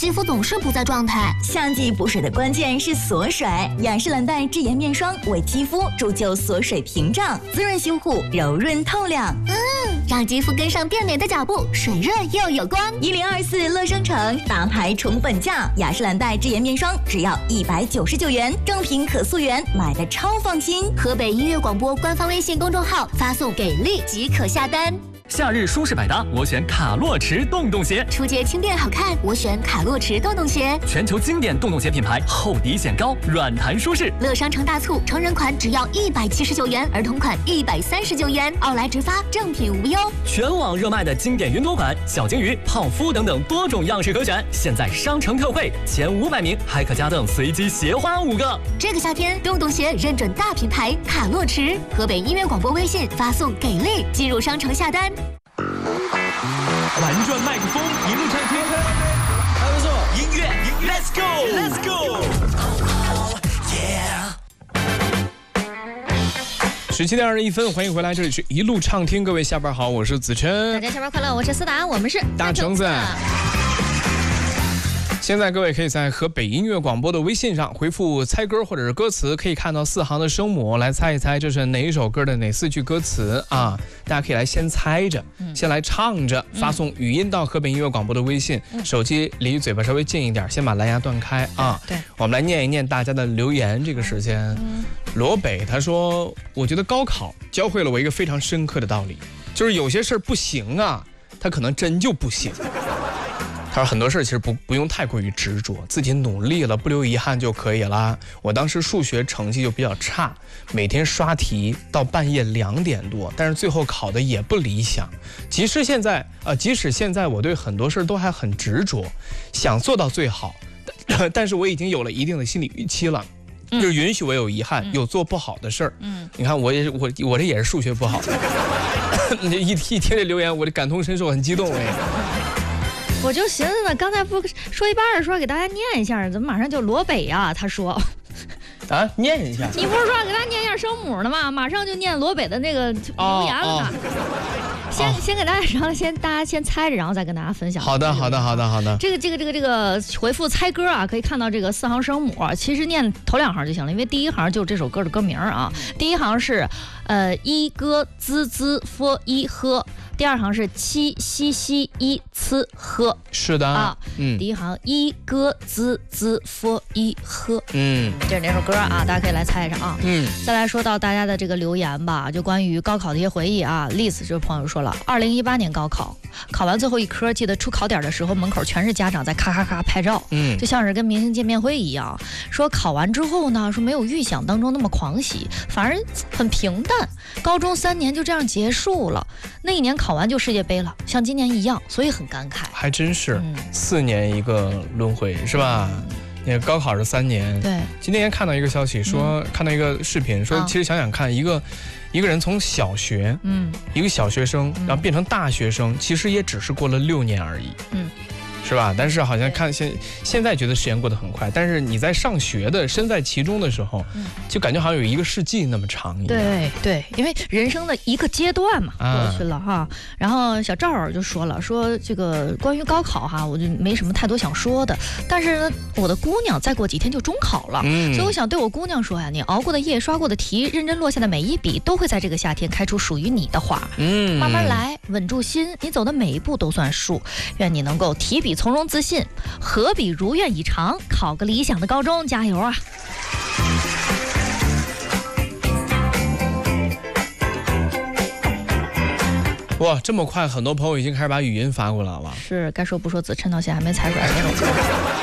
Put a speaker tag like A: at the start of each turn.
A: 肌肤总是不在状态。
B: 夏季补水的关键是锁水，雅诗兰黛智妍面霜为肌肤铸就锁水屏障，滋润修护，柔润透亮。
A: 让肌肤跟上变美的脚步，水润又有光。
B: 1024乐生城大牌重本价，雅诗兰黛智妍面霜只要199元，正品可溯源，买的超放心。
A: 河北音乐广播官方微信公众号发送给力即可下单。
C: 夏日舒适百搭，我选卡洛驰洞洞鞋。
A: 出街轻便好看，我选卡洛驰洞洞鞋。
C: 全球经典洞洞鞋品牌，厚底显高，软弹舒适。
A: 乐商城大促，成人款只要179元，儿童款139元，奥莱直发，正品无忧。
C: 全网热卖的经典云朵款、小金鱼、泡芙等等多种样式可选，现在商城特惠，前500名还可加赠随机鞋花5个。
A: 这个夏天，洞洞鞋认准大品牌卡洛驰。河北音乐广播微信发送给力，进入商城下单。
D: 玩转麦克风，一路唱天，还不错。音乐 ，Let's go，Let's go。17点21分，欢迎回来，这里是一路畅听，各位下班好，我是子琛。
E: 大家下班快乐，我是思达，我们是
D: 大橙子。现在各位可以在河北音乐广播的微信上回复猜歌或者是歌词，可以看到4行的声母，来猜一猜这是哪一首歌的哪4句歌词啊？大家可以来先猜着，先来唱着，发送语音到河北音乐广播的微信，手机离嘴巴稍微近一点，先把蓝牙断开啊。
E: 对，
D: 我们来念一念大家的留言。这个时间，罗北他说，我觉得高考教会了我一个非常深刻的道理，就是有些事儿不行啊，他可能真就不行。他说很多事其实不用太过于执着，自己努力了不留遗憾就可以了。我当时数学成绩就比较差，每天刷题到半夜2点多，但是最后考的也不理想。即使现在我对很多事都还很执着，想做到最好，但是我已经有了一定的心理预期了，就是允许我有遗憾，有做不好的事儿。你看我这也是数学不好的，一听这留言我这感同身受，很激动哎。
E: 我就寻思呢，刚才不说一半的时候给大家念一下，怎么马上就罗北啊？他说
D: 啊，念一下。
E: 你不是说给大家念一下声母的吗？马上就念罗北的那个留言了呢。先给大家，然后大家先猜着，然后再跟大家分享。
D: 好的。
E: 这个回复猜歌啊，可以看到这个4行声母，其实念头2行就行了，因为第1行就是这首歌的歌名啊。第1行是一歌滋滋佛一喝。第2行是七西西一呲喝，
D: 是的啊，
E: 第1行一歌滋滋佛一喝，这是哪首歌啊？大家可以来猜一下啊。再来说到大家的这个留言吧，就关于高考的一些回忆啊。Liz 这位朋友说了，2018年高考，考完最后一科，记得出考点的时候，门口全是家长在咔咔咔拍照，就像是跟明星见面会一样。说考完之后呢，说没有预想当中那么狂喜，反而很平淡。高中3年就这样结束了，那一年考完就世界杯了，像今年一样，所以很感慨。还真是，4年一个轮回，是吧？那高考是3年。对。今天看到一个消息说，看到一个视频说，其实想想看，一个人从小学，一个小学生，然后变成大学生，其实也只是过了6年而已。是吧？但是好像看现在觉得时间过得很快，但是你在上学的身在其中的时候，就感觉好像有1个世纪那么长一样。对，因为人生的一个阶段嘛，过去了哈。然后小赵儿就说了，说这个关于高考哈，我就没什么太多想说的。但是呢，我的姑娘再过几天就中考了，所以我想对我姑娘说呀，你熬过的夜、刷过的题、认真落下的每一笔，都会在这个夏天开出属于你的花。慢慢来，稳住心，你走的每一步都算数。愿你能够提笔从容自信，何必如愿以偿，考个理想的高中，加油啊！哇，这么快，很多朋友已经开始把语音发过来了。是，该说不说，子琛到现在还没猜出来这首歌。